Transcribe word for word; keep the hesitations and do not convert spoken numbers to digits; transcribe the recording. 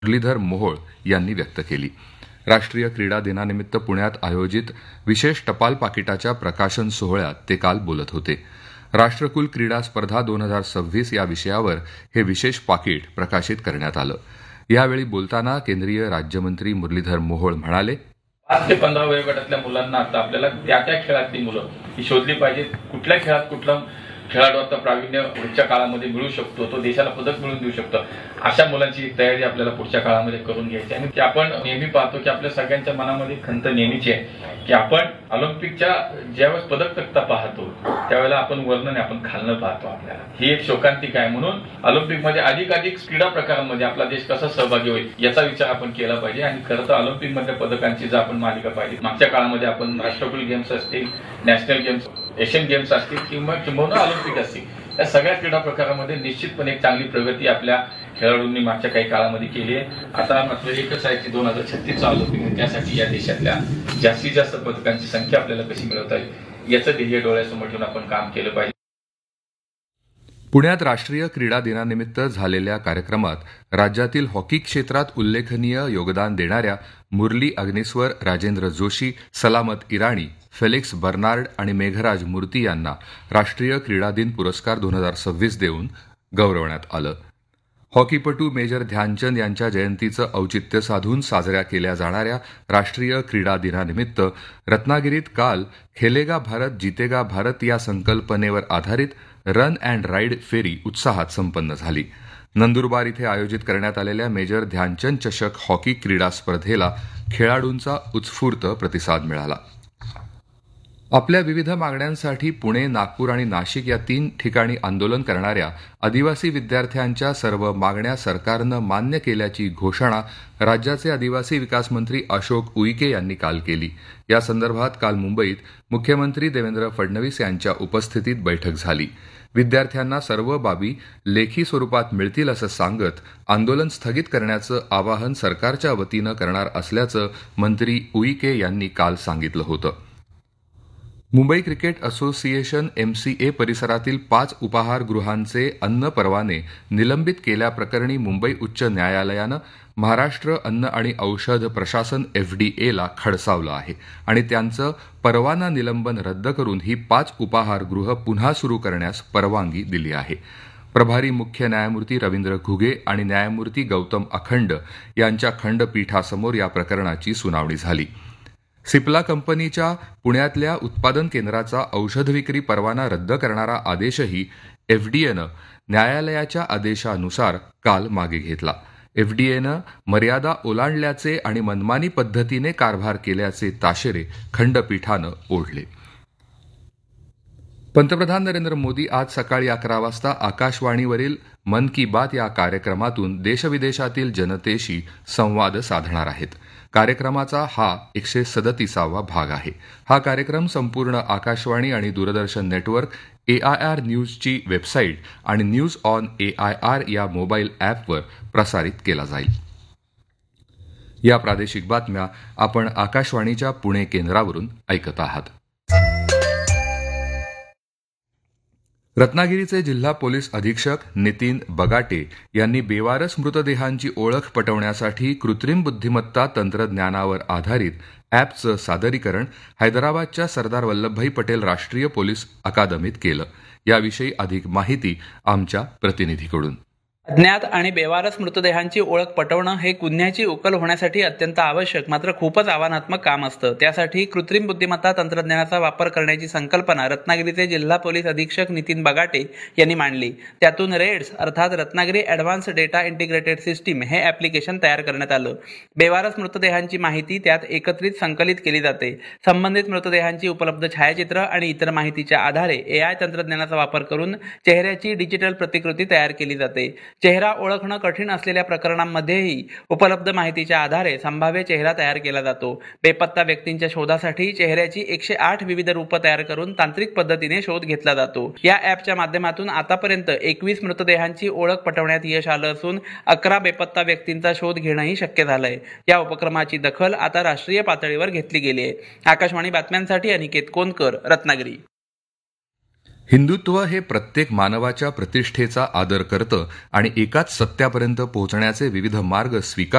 मुरलीधर मोहोळ यांनी व्यक्त केली. राष्ट्रीय क्रीडा दिनानिमित्त पुण्यात आयोजित विशेष टपाल पाकिटाच्या प्रकाशन सोहळ्यात ते काल बोलत होते. राष्ट्रकुल क्रीडा स्पर्धा दोन हजार सव्वीस या विषयावर हे विशेष पाकिट प्रकाशित करण्यात आलं. यावेळी बोलताना केंद्रीय राज्यमंत्री मुरलीधर मोहोळ म्हणाले, पाच ते पंधरा वयोगटातल्या मुलांना आता आपल्याला त्या त्या खेळातली मुलं ही शोधली पाहिजेत. कुठल्या खेळात कुठला खेळाडू आता प्रावीण्य पुढच्या काळामध्ये मिळू शकतो, तो देशाला पदक मिळवून देऊ शकतो, अशा मुलांची तयारी आपल्याला पुढच्या काळामध्ये करून घ्यायची. आणि ते आपण नेहमी पाहतो की आपल्या सगळ्यांच्या मनामध्ये खंत नेहमीची आहे की आपण ऑलिम्पिकच्या ज्यावेळेस पदक तक्ता पाहतो त्यावेळेला आपण वर्ण आपण खालनं पाहतो. आपल्याला ही एक शोकांतिका आहे. म्हणून ऑलिम्पिकमध्ये अधिकाधिक क्रीडा प्रकारांमध्ये आपला देश कसा सहभागी होईल याचा विचार आपण केला पाहिजे. आणि खरं तर ऑलिम्पिकमध्ये पदकांची जर आपण मालिका पाहिली, मागच्या काळामध्ये आपण राष्ट्रकुल गेम्स असतील, नॅशनल गेम्स, एशियन गेम्स असतील किंवा किंबहुना ऑलिम्पिक असतील, या सगळ्या क्रीडा प्रकारामध्ये निश्चितपणे एक चांगली प्रगती आपल्या खेळाडूंनी मागच्या काही काळामध्ये केली आहे. आता मात्र एकच आहे की दोन हजार छत्तीसचा ऑलिम्पिक, त्यासाठी या देशातल्या जास्तीत जास्त पदकांची संख्या आपल्याला कशी मिळवता येईल याचं ध्येय डोळ्यासमोर ठेवून आपण काम केलं पाहिजे. पुण्यात राष्ट्रीय क्रीडा दिनानिमित्त झालेल्या कार्यक्रमात राज्यातील हॉकी क्षेत्रात उल्लेखनीय योगदान देणाऱ्या मुरली अग्निस्वर, राजेंद्र जोशी, सलामत इराणी, फेलिक्स बर्नार्ड आणि मेघराज मूर्ती यांना राष्ट्रीय क्रीडा दिन पुरस्कार दोन हजार सव्वीस देऊन गौरवण्यात आलं. हॉकीपटू मेजर ध्यानचंद यांच्या जयंतीचं औचित्य साधून साजऱ्या केल्या जाणाऱ्या राष्ट्रीय क्रीडा दिनानिमित्त रत्नागिरीत काल खेलेगा भारत जीतेगा भारत या संकल्पनेवर आधारित रन अँड राईड फेरी उत्साहात संपन्न झाली. नंदुरबार इथे आयोजित करण्यात आलेल्या मेजर ध्यानचंद चषक हॉकी क्रीडा स्पर्धेला खेळाडूंचा उत्स्फूर्त प्रतिसाद मिळाला. आपल्या विविध मागण्यांसाठी पुणे, नागपूर आणि नाशिक या तीन ठिकाणी आंदोलन करणाऱ्या आदिवासी विद्यार्थ्यांच्या सर्व मागण्या सरकारनं मान्य केल्याची घोषणा राज्याचे आदिवासी विकास मंत्री अशोक उईके यांनी काल केली. या संदर्भात काल मुंबईत मुख्यमंत्री देवेंद्र फडणवीस यांच्या उपस्थितीत बैठक झाली. विद्यार्थ्यांना सर्व बाबी लेखी स्वरूपात मिळतील असं सांगत आंदोलन स्थगित करण्याचं आवाहन सरकारच्या वतीनं करणार असल्याचं मंत्री उईके यांनी काल सांगितलं होतं. मुंबई क्रिकेट असोसिएशन एमसीए परिसरातील पाच उपाहारगृहांचे अन्न परवाने निलंबित केल्याप्रकरणी मुंबई उच्च न्यायालयानं महाराष्ट्र अन्न आणि औषध प्रशासन एफडीएला खडसावलं आहे आणि त्यांचं परवाना निलंबन रद्द करून ही पाच उपाहारगृह पुन्हा सुरू करण्यास परवानगी दिली आहे. प्रभारी मुख्य न्यायमूर्ती रवींद्र घुगे आणि न्यायमूर्ती गौतम अखंड यांच्या खंडपीठासमोर या प्रकरणाची सुनावणी झाली. सिप्ला कंपनीच्या पुण्यातल्या उत्पादन केंद्राचा औषध विक्री परवाना रद्द करणारा आदेशही एफडीएनं न्यायालयाच्या आदेशानुसार काल मागे घेतला. एफडीएनं मर्यादा ओलांडल्याचे आणि मनमानी पद्धतीने कारभार केल्याचे ताशेरे खंडपीठानं ओढले. पंतप्रधान नरेंद्र मोदी आज सकाळी अकरा वाजता आकाशवाणीवरील मन की बात या कार्यक्रमातून देशविदेशातील जनतेशी संवाद साधणार आहेत. कार्यक्रमाचा हा एकशे सदतीसावा भाग आहे. हा कार्यक्रम संपूर्ण आकाशवाणी आणि दूरदर्शन नेटवर्क, एआयआर न्यूजची वेबसाईट आणि न्यूज ऑन एआयआर या मोबाईल ॲपवर प्रसारित केला जाईल. या प्रादेशिक बातम्या आपण आकाशवाणीच्या पुणे केंद्रावरून ऐकत आहात. रत्नागिरीचे जिल्हा पोलीस अधीक्षक नितीन बगाटे यांनी बेवारस मृतदेहांची ओळख पटवण्यासाठी कृत्रिम बुद्धिमत्ता तंत्रज्ञानावर आधारित ॲपचं सादरीकरण हैदराबादच्या सरदार वल्लभभाई पटेल राष्ट्रीय पोलीस अकादमीत केलं. याविषयी अधिक माहिती आमच्या प्रतिनिधीकडून. अज्ञात आणि बेवारस मृतदेहांची ओळख पटवणं हे गुन्ह्याची उकल होण्यासाठी अत्यंत आवश्यक मात्र खूपच आव्हानात्मक काम असतं. त्यासाठी कृत्रिम बुद्धिमत्ता तंत्रज्ञानाचा वापर करण्याची संकल्पना रत्नागिरीचे जिल्हा पोलीस अधीक्षक नितीन बगाटे यांनी मांडली. त्यातून रेड्स अर्थात Ratnagiri advance data integrated system हे ॲप्लिकेशन तयार करण्यात आलं. बेवारस मृतदेहांची माहिती त्यात एकत्रित संकलित केली जाते. संबंधित मृतदेहांची उपलब्ध छायाचित्र आणि इतर माहितीच्या आधारे एआय तंत्रज्ञानाचा वापर करून चेहऱ्याची डिजिटल प्रतिकृती तयार केली जाते. चेहरा ओळखणं कठीण असलेल्या प्रकरणांमध्येही उपलब्ध माहितीच्या आधारे संभाव्य चेहरा तयार केला जातो. बेपत्ता व्यक्तींच्या शोधासाठी चेहऱ्याची एकशे आठ विविध रूपं तयार करून तांत्रिक पद्धतीने शोध घेतला जातो. या ॲपच्या माध्यमातून आतापर्यंत एकवीस मृतदेहांची ओळख पटवण्यात यश आलं असून अकरा बेपत्ता व्यक्तींचा शोध घेणंही शक्य झालंय. या उपक्रमाची दखल आता राष्ट्रीय पातळीवर घेतली गेली आहे. आकाशवाणी बातम्यांसाठी अनिकेत कोनकर, रत्नागिरी. हिंदुत्व हे प्रत्येक मानवाच्या प्रतिष्ठेचा आदर करतं आणि एकाच सत्यापर्यंत पोहोचण्याचे विविध मार्ग स्वीकार